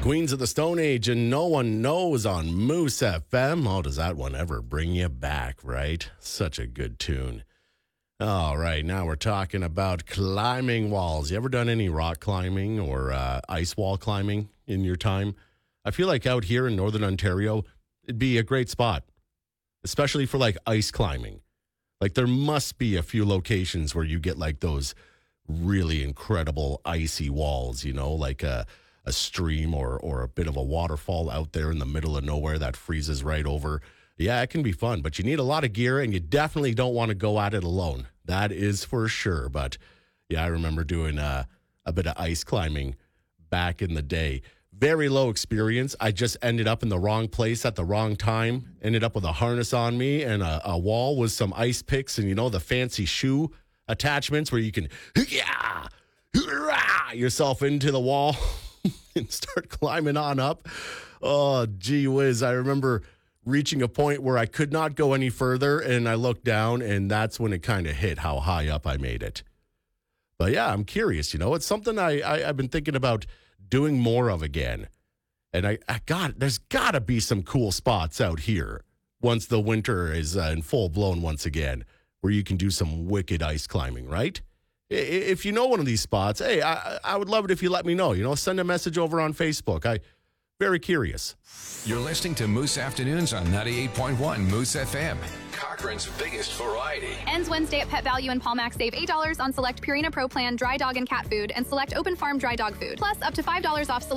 Queens of the Stone Age and No One Knows on Moose FM. Oh, does that one ever bring you back, right? Such a good tune. All right, now we're talking about climbing walls. You ever done any rock climbing or ice wall climbing in your time? I feel like out here in Northern Ontario, it'd be a great spot, especially for like ice climbing. Like there must be a few locations where you get like those really incredible icy walls, you know, like a stream or a bit of a waterfall out there in the middle of nowhere that freezes right over. Yeah, it can be fun, but you need a lot of gear and you definitely don't want to go at it alone. That is for sure. But yeah, I remember doing a bit of ice climbing back in the day. Very low experience. I just ended up in the wrong place at the wrong time. Ended up with a harness on me and a wall with some ice picks and, you know, the fancy shoe attachments where you can yourself into the wall and start climbing on up. Oh, gee whiz. I remember reaching a point where I could not go any further, and I looked down, and that's when it kind of hit how high up I made it. But yeah, I'm curious, you know, it's something I've been thinking about doing more of again. And there's got to be some cool spots out here once the winter is in full blown once again, where you can do some wicked ice climbing, right? If you know one of these spots, hey, I would love it if you let me know. You know, send a message over on Facebook. Very curious. You're listening to Moose Afternoons on 98.1 Moose FM. Cochrane's biggest variety. Ends Wednesday at Pet Value and Palmax. Save $8 on select Purina Pro Plan dry dog and cat food and select Open Farm dry dog food. Plus up to $5 off select